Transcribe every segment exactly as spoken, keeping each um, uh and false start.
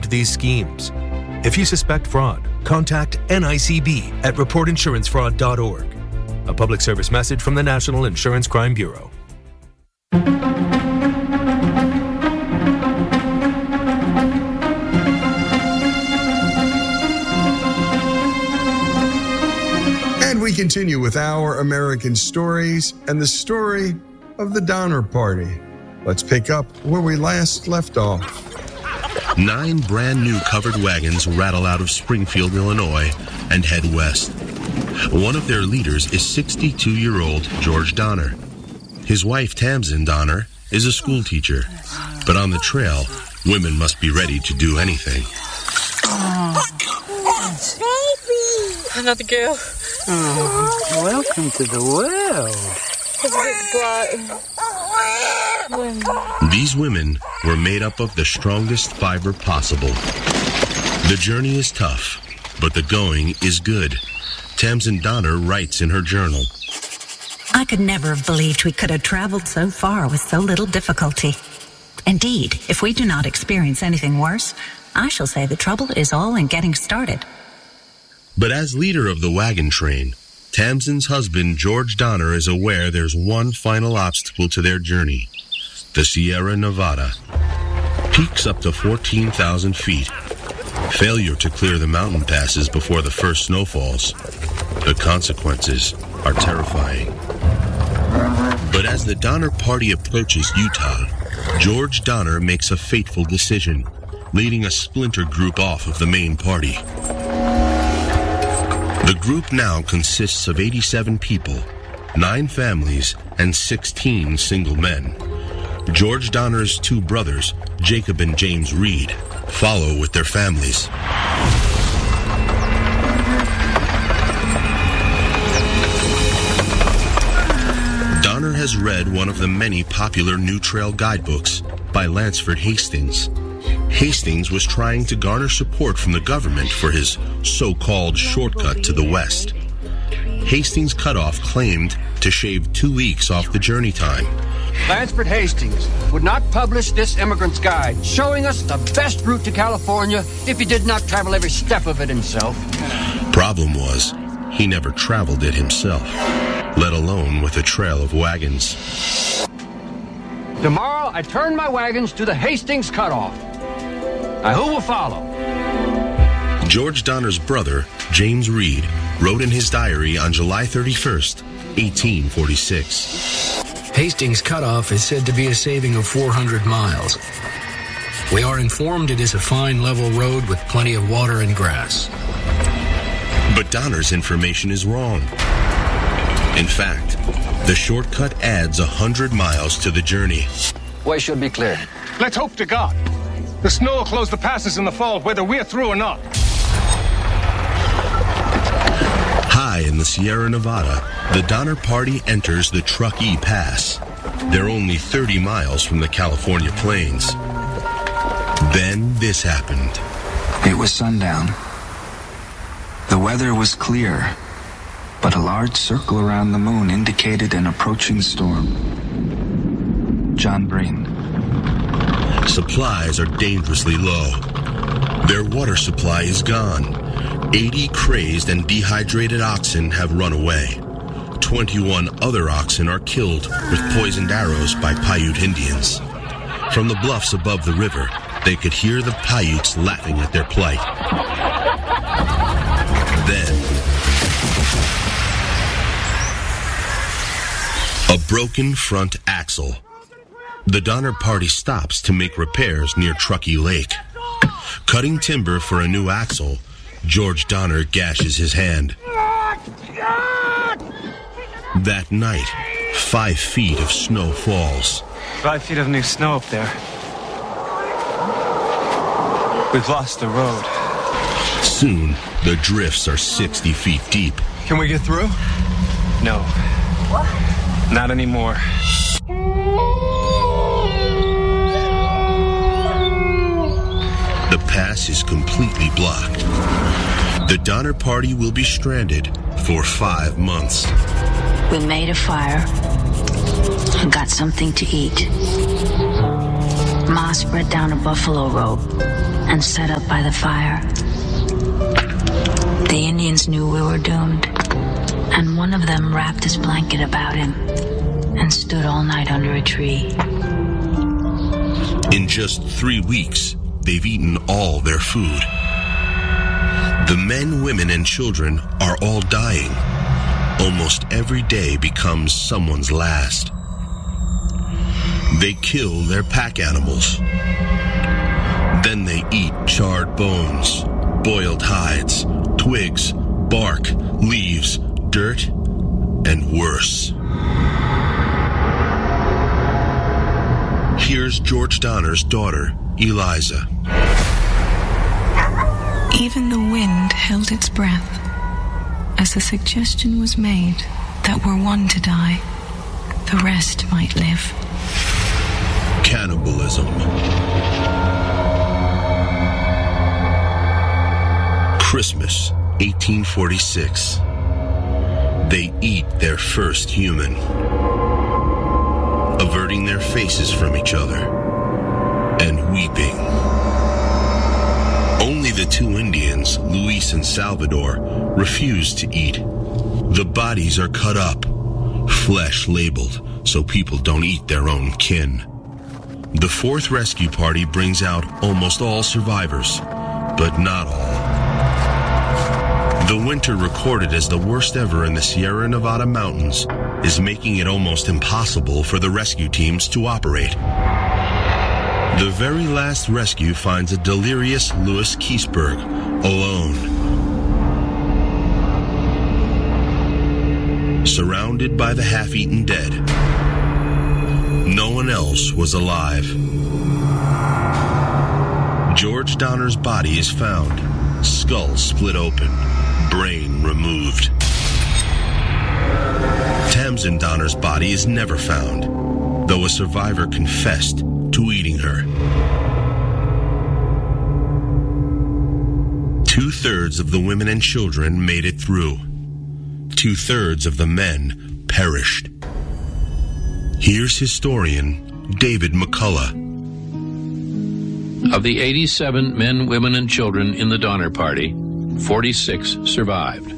observed these schemes. If you suspect fraud, contact N I C B at report insurance fraud dot org. A public service message from the National Insurance Crime Bureau. And we continue with our American stories and the story of the Donner Party. Let's pick up where we last left off. Nine brand new covered wagons rattle out of Springfield, Illinois, and head west. One of their leaders is sixty-two-year-old George Donner. His wife, Tamsin Donner, is a school teacher. But on the trail, women must be ready to do anything. Oh. Baby! Another girl. Oh, welcome to the world. These women were made up of the strongest fiber possible. The journey is tough, but the going is good. Tamsin Donner writes in her journal, I could never have believed we could have traveled so far with so little difficulty. Indeed, if we do not experience anything worse, I shall say the trouble is all in getting started. But as leader of the wagon train, Tamsin's husband, George Donner, is aware there's one final obstacle to their journey, the Sierra Nevada. Peaks up to fourteen thousand feet. Failure to clear the mountain passes before the first snowfalls. The consequences are terrifying. But as the Donner Party approaches Utah, George Donner makes a fateful decision, leading a splinter group off of the main party. The group now consists of eighty-seven people, nine families, and sixteen single men. George Donner's two brothers, Jacob and James Reed, follow with their families. Donner has read one of the many popular New Trail guidebooks by Lansford Hastings. Hastings was trying to garner support from the government for his so-called shortcut to the west. Hastings' cutoff claimed to shave two weeks off the journey time. Lansford Hastings would not publish this immigrant's guide, showing us the best route to California if he did not travel every step of it himself. Problem was, he never traveled it himself, let alone with a trail of wagons. Tomorrow, I turn my wagons to the Hastings cutoff. Now, who will follow? George Donner's brother, James Reed, wrote in his diary on July thirty-first, eighteen forty-six. Hastings Cutoff is said to be a saving of four hundred miles. We are informed it is a fine level road with plenty of water and grass. But Donner's information is wrong. In fact, the shortcut adds one hundred miles to the journey. Way should be clear. Let's hope to God. The snow will close the passes in the fall, whether we're through or not. High in the Sierra Nevada, the Donner Party enters the Truckee Pass. They're only thirty miles from the California plains. Then this happened. It was sundown. The weather was clear, but a large circle around the moon indicated an approaching storm. John Breen. Supplies are dangerously low. Their water supply is gone. eighty crazed and dehydrated oxen have run away. twenty-one other oxen are killed with poisoned arrows by Paiute Indians. From the bluffs above the river, they could hear the Paiutes laughing at their plight. Then, a broken front axle. The Donner Party stops to make repairs near Truckee Lake. Cutting timber for a new axle, George Donner gashes his hand. That night, five feet of snow falls. Five feet of new snow up there. We've lost the road. Soon, the drifts are sixty feet deep. Can we get through? No. What? Not anymore. The pass is completely blocked. The Donner Party will be stranded for five months. We made a fire and got something to eat. Ma spread down a buffalo robe and set up by the fire. The Indians knew we were doomed, and one of them wrapped his blanket about him and stood all night under a tree. In just three weeks, they've eaten all their food. The men, women, and children are all dying. Almost every day becomes someone's last. They kill their pack animals. Then they eat charred bones, boiled hides, twigs, bark, leaves, dirt, and worse. Here's George Donner's daughter, Eliza. Even the wind held its breath as the suggestion was made that were one to die, the rest might live. Cannibalism. Christmas, eighteen forty-six. They eat their first human, averting their faces from each other and weeping. Only the two Indians, Luis and Salvador, refuse to eat. The bodies are cut up, flesh labeled so people don't eat their own kin. The fourth rescue party brings out almost all survivors, but not all. The winter recorded as the worst ever in the Sierra Nevada mountains is making it almost impossible for the rescue teams to operate. The very last rescue finds a delirious Louis Keseberg alone, surrounded by the half-eaten dead. No one else was alive. George Donner's body is found, skull split open, brain removed. Tamsin Donner's body is never found, though a survivor confessed to eating her. Two-thirds of the women and children made it through. Two-thirds of the men perished. Here's historian David McCullough. Of the eighty-seven men, women, and children in the Donner Party, forty-six survived.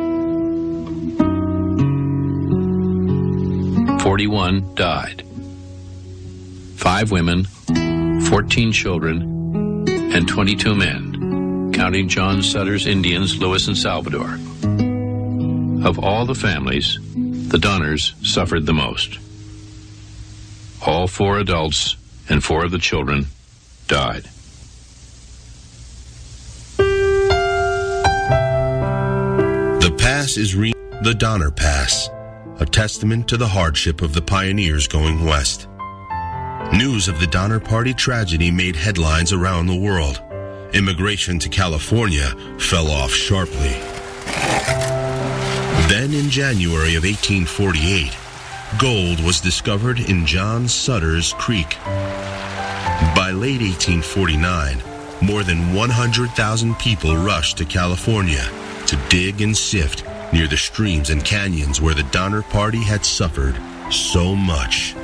forty-one died. Five women, fourteen children, and twenty-two men, counting John Sutter's Indians, Louis and Salvador. Of all the families, the Donners suffered the most. All four adults and four of the children died. The pass is re- the Donner Pass, a testament to the hardship of the pioneers going west. News of the Donner Party tragedy made headlines around the world. Immigration to California fell off sharply. Then in January of eighteen forty-eight, gold was discovered in John Sutter's Creek. By late eighteen forty-nine, more than one hundred thousand people rushed to California to dig and sift near the streams and canyons where the Donner Party had suffered so much.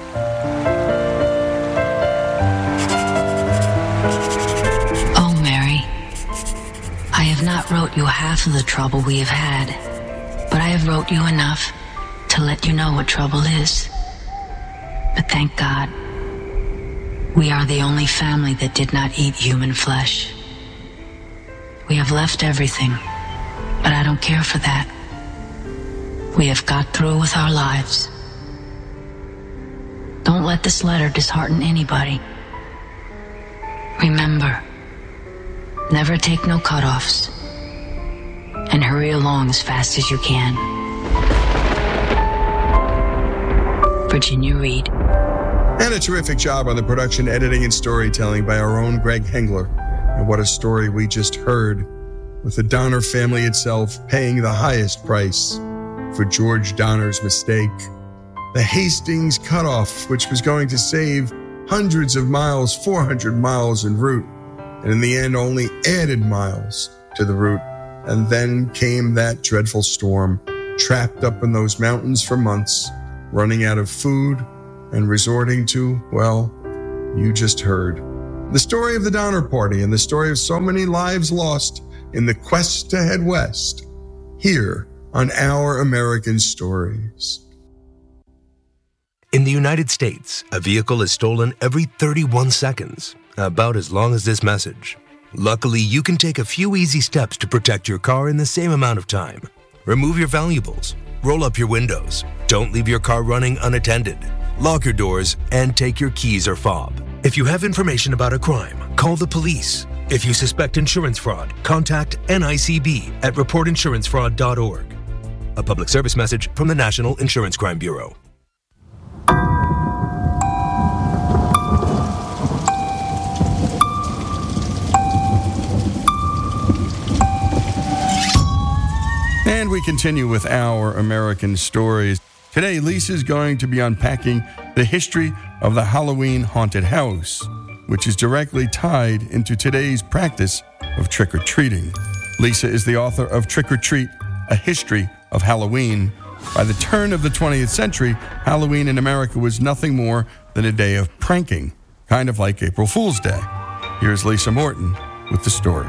Oh, Mary, I have not wrote you half of the trouble we have had, but I have wrote you enough to let you know what trouble is. But thank God, we are the only family that did not eat human flesh. We have left everything, but I don't care for that. We have got through with our lives. Don't let this letter dishearten anybody. Remember, never take no cutoffs, and hurry along as fast as you can. Virginia Reed. And a terrific job on the production, editing, and storytelling by our own Greg Hengler. And what a story we just heard, with the Donner family itself paying the highest price for George Donner's mistake. The Hastings cutoff, which was going to save hundreds of miles, four hundred miles en route, and in the end only added miles to the route. And then came that dreadful storm, trapped up in those mountains for months, running out of food and resorting to, well, you just heard. The story of the Donner Party and the story of so many lives lost in the quest to head west, here on Our American Stories. In the United States, a vehicle is stolen every thirty-one seconds, about as long as this message. Luckily, you can take a few easy steps to protect your car in the same amount of time. Remove your valuables, roll up your windows, don't leave your car running unattended, lock your doors, and take your keys or fob. If you have information about a crime, call the police. If you suspect insurance fraud, contact N I C B at report insurance fraud dot org. A public service message from the National Insurance Crime Bureau. And we continue with Our American Stories. Today, Lisa's going to be unpacking the history of the Halloween haunted house, which is directly tied into today's practice of trick-or-treating. Lisa is the author of Trick or Treat, A History of Halloween. By the turn of the twentieth century, Halloween in America was nothing more than a day of pranking, kind of like April Fool's Day. Here's Lisa Morton with the story.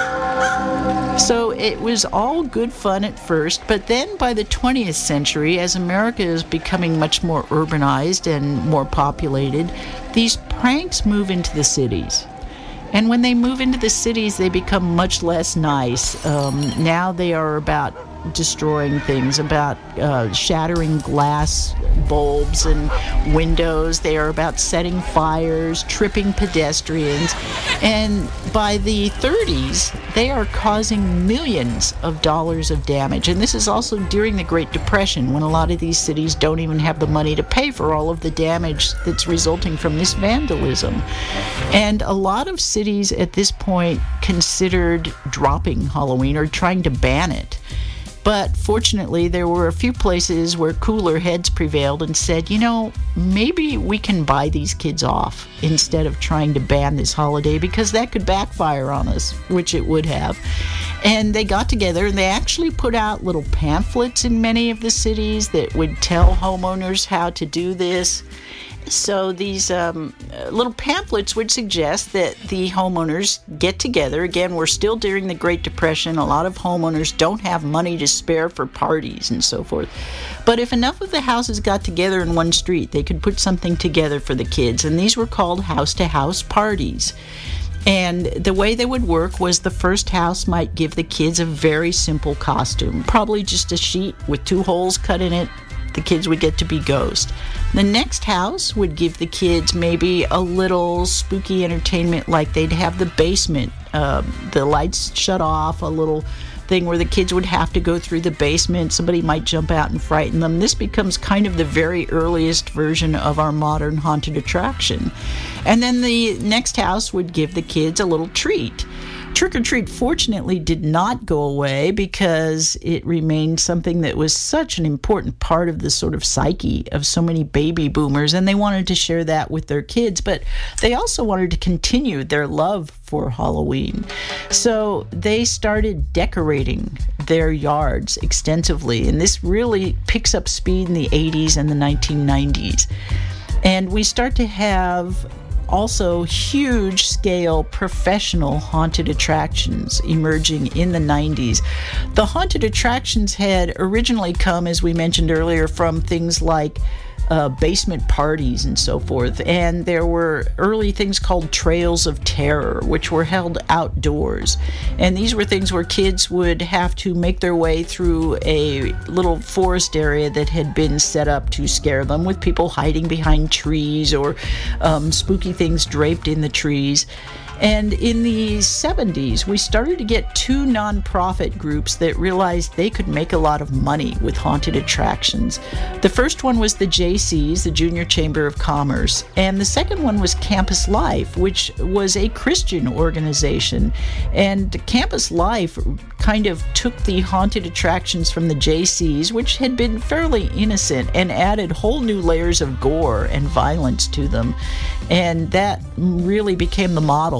So it was all good fun at first, but then by the twentieth century, as America is becoming much more urbanized and more populated, these pranks move into the cities. And when they move into the cities, they become much less nice. Um, now they are about destroying things, about uh, shattering glass bulbs and windows. They are about setting fires, tripping pedestrians. And by the thirties, they are causing millions of dollars of damage. And this is also during the Great Depression, when a lot of these cities don't even have the money to pay for all of the damage that's resulting from this vandalism. And a lot of cities at this point considered dropping Halloween or trying to ban it. But fortunately, there were a few places where cooler heads prevailed and said, you know, maybe we can buy these kids off instead of trying to ban this holiday, because that could backfire on us, which it would have. And they got together and they actually put out little pamphlets in many of the cities that would tell homeowners how to do this. So these um, little pamphlets would suggest that the homeowners get together. Again, we're still during the Great Depression. A lot of homeowners don't have money to spare for parties and so forth. But if enough of the houses got together in one street, they could put something together for the kids. And these were called house-to-house parties. And the way they would work was the first house might give the kids a very simple costume, probably just a sheet with two holes cut in it. The kids would get to be ghosts. The next house would give the kids maybe a little spooky entertainment, like they'd have the basement, uh, the lights shut off, a little thing where the kids would have to go through the basement. Somebody might jump out and frighten them. This becomes kind of the very earliest version of our modern haunted attraction. And then the next house would give the kids a little treat. Trick-or-treat, fortunately, did not go away because it remained something that was such an important part of the sort of psyche of so many baby boomers, and they wanted to share that with their kids, but they also wanted to continue their love for Halloween. So they started decorating their yards extensively, and this really picks up speed in the eighties and the nineteen nineties. And we start to have also huge scale professional haunted attractions emerging in the nineties. The haunted attractions had originally come, as we mentioned earlier, from things like uh, basement parties and so forth. And there were early things called Trails of Terror, which were held outdoors. And these were things where kids would have to make their way through a little forest area that had been set up to scare them, with people hiding behind trees or um, spooky things draped in the trees. And in the seventies, we started to get two nonprofit groups that realized they could make a lot of money with haunted attractions. The first one was the J Cs, the Junior Chamber of Commerce, and the second one was Campus Life, which was a Christian organization. And Campus Life kind of took the haunted attractions from the J Cs, which had been fairly innocent, and added whole new layers of gore and violence to them. And that really became the model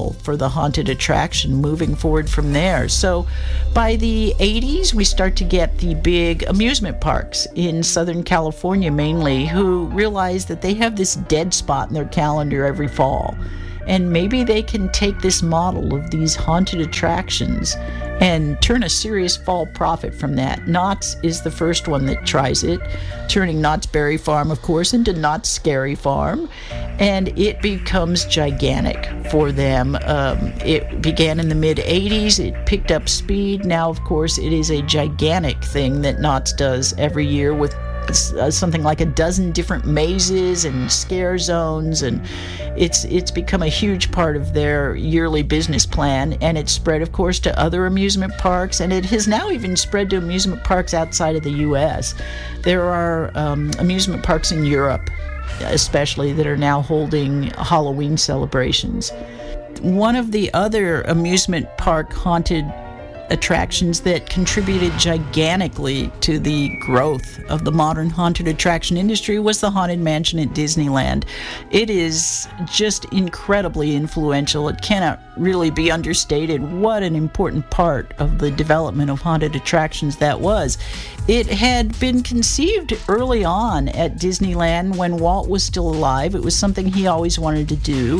model for the haunted attraction moving forward from there. So by the eighties, we start to get the big amusement parks in Southern California mainly, who realize that they have this dead spot in their calendar every fall. And maybe they can take this model of these haunted attractions and turn a serious fall profit from that. Knott's is the first one that tries it, turning Knott's Berry Farm, of course, into Knott's Scary Farm, and it becomes gigantic for them. Um, it began in the mid-eighties, it picked up speed. Now, of course, it is a gigantic thing that Knott's does every year with Uh, something like a dozen different mazes and scare zones, and it's it's become a huge part of their yearly business plan, and it's spread, of course, to other amusement parks, and it has now even spread to amusement parks outside of the U S. There are um, amusement parks in Europe, especially, that are now holding Halloween celebrations. One of the other amusement park haunted attractions that contributed gigantically to the growth of the modern haunted attraction industry was the Haunted Mansion at Disneyland. It is just incredibly influential. It cannot really be understated what an important part of the development of haunted attractions that was. It had been conceived early on at Disneyland when Walt was still alive. It was something he always wanted to do.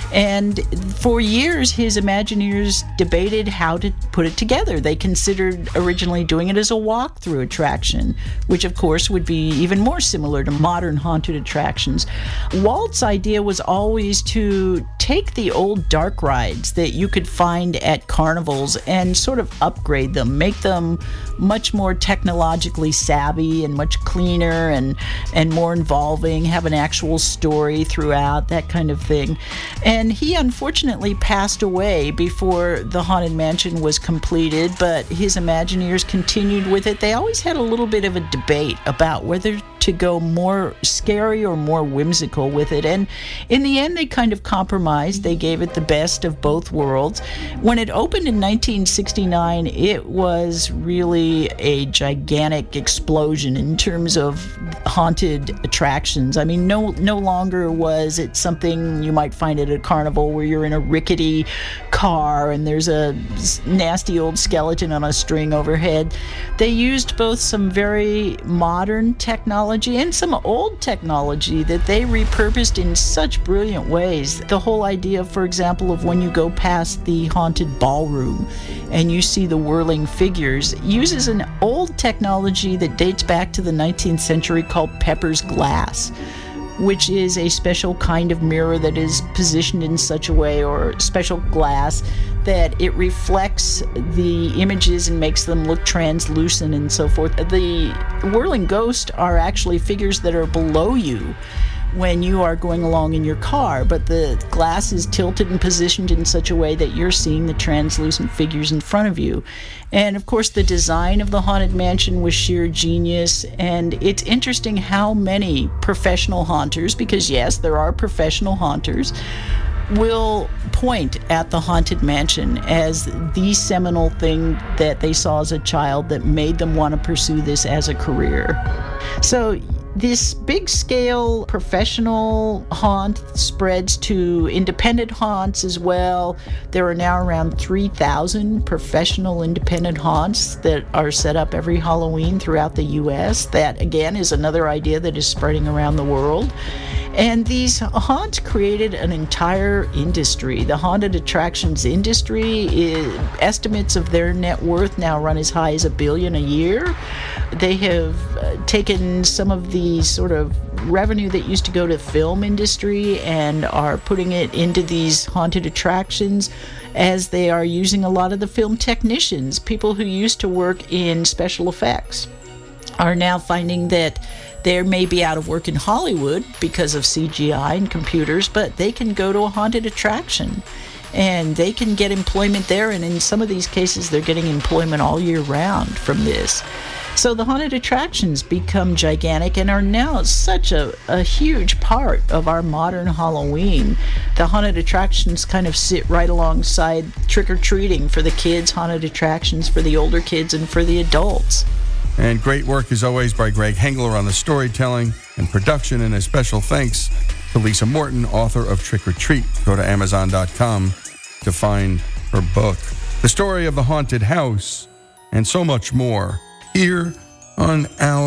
And for years, his Imagineers debated how to put it together. They considered originally doing it as a walkthrough attraction, which of course would be even more similar to modern haunted attractions. Walt's idea was always to take the old dark rides that you could find at carnivals and sort of upgrade them, make them much more technologically savvy and much cleaner and, and more involving, have an actual story throughout, that kind of thing. And he unfortunately passed away before the Haunted Mansion was completed, but his Imagineers continued with it. They always had a little bit of a debate about whether to go more scary or more whimsical with it, and in the end they kind of compromised. They gave it the best of both worlds. When it opened in nineteen sixty-nine, it was really a gigantic explosion in terms of haunted attractions. I mean, no no longer was it something you might find at a carnival where you're in a rickety car and there's a nasty old skeleton on a string overhead. They used both some very modern technology and some old technology that they repurposed in such brilliant ways. The whole idea, for example, of when you go past the haunted ballroom and you see the whirling figures, uses an old technology that dates back to the nineteenth century called Pepper's glass, which is a special kind of mirror that is positioned in such a way, or special glass, that it reflects the images and makes them look translucent and so forth. The whirling ghosts are actually figures that are below you when you are going along in your car, but the glass is tilted and positioned in such a way that you're seeing the translucent figures in front of you. And of course, the design of the Haunted Mansion was sheer genius, and it's interesting how many professional haunters, because yes, there are professional haunters, will point at the Haunted Mansion as the seminal thing that they saw as a child that made them want to pursue this as a career. So this big-scale professional haunt spreads to independent haunts as well. There are now around three thousand professional independent haunts that are set up every Halloween throughout the U S. That, again, is another idea that is spreading around the world. And these haunts created an entire industry. The haunted attractions industry, is, estimates of their net worth now run as high as a billion a year. They have uh, taken some of the sort of revenue that used to go to the film industry and are putting it into these haunted attractions, as they are using a lot of the film technicians, people who used to work in special effects, are now finding that they may be out of work in Hollywood because of C G I and computers, but they can go to a haunted attraction and they can get employment there, and in some of these cases they're getting employment all year round from this. So the haunted attractions become gigantic and are now such a, a huge part of our modern Halloween. The haunted attractions kind of sit right alongside trick-or-treating for the kids, haunted attractions for the older kids, and for the adults. And great work, as always, by Greg Hengler on the storytelling and production, and a special thanks to Lisa Morton, author of Trick or Treat. Go to amazon dot com to find her book. The story of the haunted house and so much more here on our